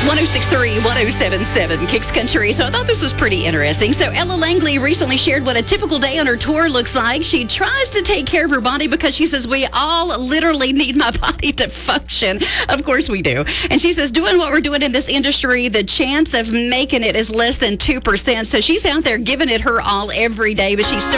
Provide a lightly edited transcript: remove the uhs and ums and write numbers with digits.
106.3, 107.7 Kicks Country. So I thought this was pretty interesting. So Ella Langley recently shared what a typical day on her tour looks like. She tries to take care of her body because she says, we all literally need my body to function. Of course we do. And she says, doing what we're doing in this industry, the chance of making it is less than 2%. So she's out there giving it her all every day, but she's still